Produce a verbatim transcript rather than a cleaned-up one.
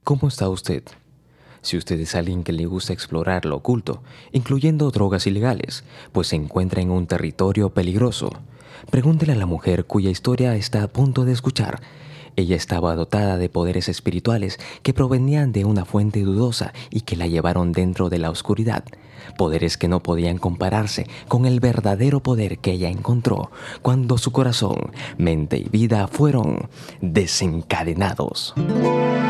¿Cómo está usted? Si usted es alguien que le gusta explorar lo oculto, incluyendo drogas ilegales, pues se encuentra en un territorio peligroso, pregúntele a la mujer cuya historia está a punto de escuchar. Ella estaba dotada de poderes espirituales que provenían de una fuente dudosa y que la llevaron dentro de la oscuridad. Poderes que no podían compararse con el verdadero poder que ella encontró cuando su corazón, mente y vida fueron desencadenados.